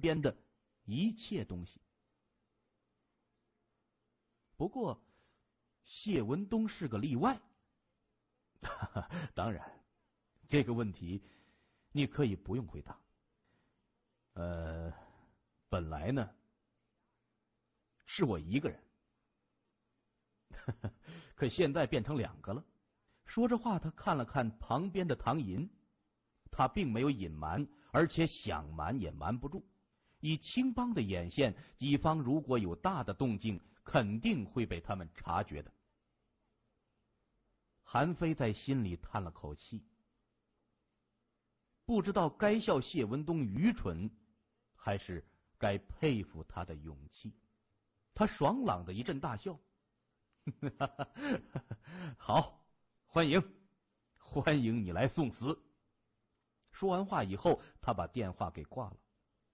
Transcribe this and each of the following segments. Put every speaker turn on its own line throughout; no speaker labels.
边的一切东西。不过，谢文东是个例外。当然，这个问题你可以不用回答。本来呢，是我一个人，可现在变成2个了。说着话，他看了看旁边的唐寅，他并没有隐瞒，而且想瞒也瞒不住。以青帮的眼线，己方如果有大的动静，肯定会被他们察觉的。韩非在心里叹了口气，不知道该笑谢文东愚蠢，还是该佩服他的勇气。他爽朗的一阵大笑，好，欢迎你来送死。说完话以后，他把电话给挂了，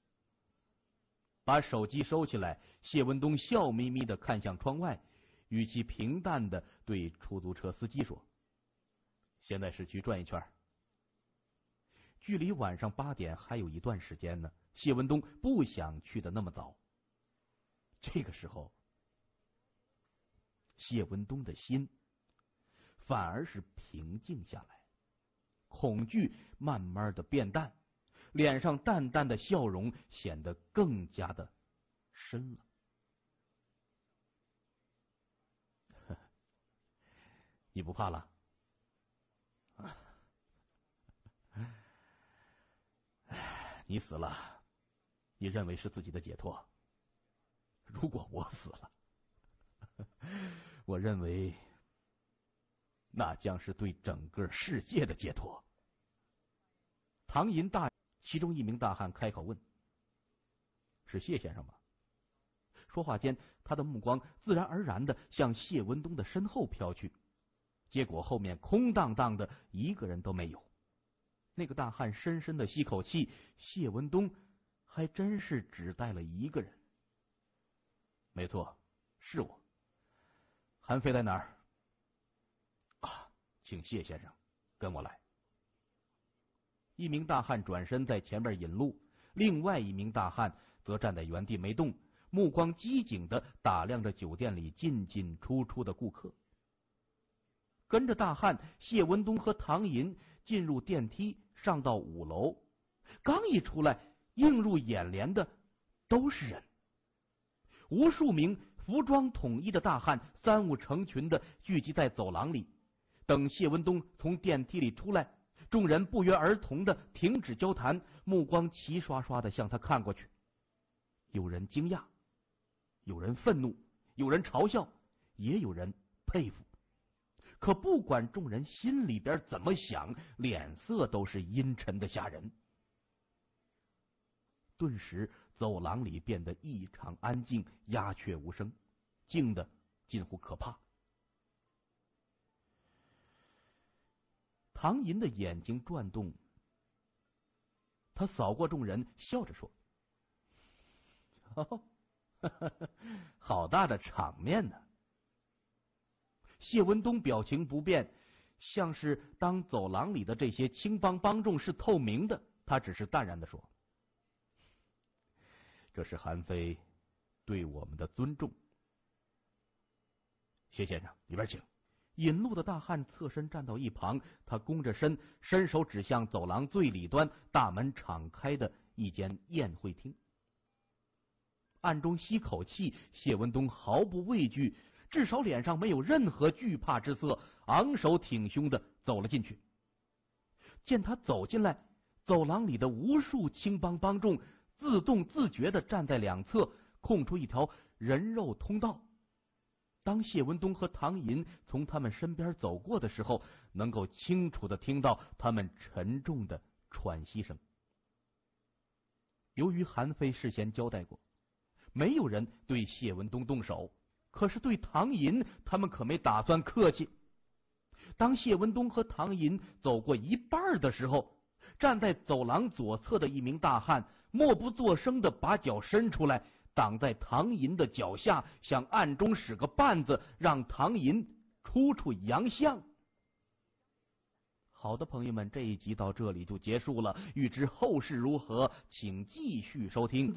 把手机收起来。谢文东笑眯眯的看向窗外，语气平淡的对出租车司机说：先在市区转一圈。距离晚上8点还有一段时间呢，谢文东不想去的那么早。这个时候，谢文东的心反而是平静下来，恐惧慢慢的变淡，脸上淡淡的笑容显得更加的深了。你不怕了？你死了，你认为是自己的解脱。如果我死了，我认为那将是对整个世界的解脱。唐寅大其中一名大汉开口问：是谢先生吗？说话间，他的目光自然而然的向谢文东的身后飘去，结果后面空荡荡的，一个人都没有。那个大汉深深的吸口气，谢文东还真是只带了一个人。没错，是我。韩非在哪儿？请谢先生跟我来。一名大汉转身在前面引路，另外一名大汉则站在原地没动，目光机警的打量着酒店里进进出出的顾客。跟着大汉，谢文东和唐寅进入电梯，上到5楼。刚一出来，映入眼帘的都是人。无数名服装统一的大汉3、5成群的聚集在走廊里。等谢文东从电梯里出来，众人不约而同的停止交谈，目光齐刷刷的向他看过去。有人惊讶，有人愤怒，有人嘲笑，也有人佩服。可不管众人心里边怎么想，脸色都是阴沉的吓人。顿时走廊里变得异常安静，鸦雀无声，静的近乎可怕。唐寅的眼睛转动，他扫过众人，笑着说：好大的场面呢。谢文东表情不变，像是当走廊里的这些青帮帮众是透明的，他只是淡然的说：这是韩非对我们的尊重。谢先生，里边请。引路的大汉侧身站到一旁，他弓着身，伸手指向走廊最里端大门敞开的一间宴会厅。暗中吸口气，谢文东毫不畏惧，至少脸上没有任何惧怕之色，昂首挺胸的走了进去。见他走进来，走廊里的无数青帮帮众自动自觉的站在两侧，空出一条人肉通道。当谢文东和唐寅从他们身边走过的时候，能够清楚的听到他们沉重的喘息声。由于韩非事先交代过，没有人对谢文东动手，可是对唐寅他们可没打算客气。当谢文东和唐寅走过一半的时候，站在走廊左侧的一名大汉默不作声的把脚伸出来，挡在唐寅的脚下，想暗中使个绊子，让唐寅出处洋相。好的，朋友们，这一集到这里就结束了。欲知后事如何，请继续收听。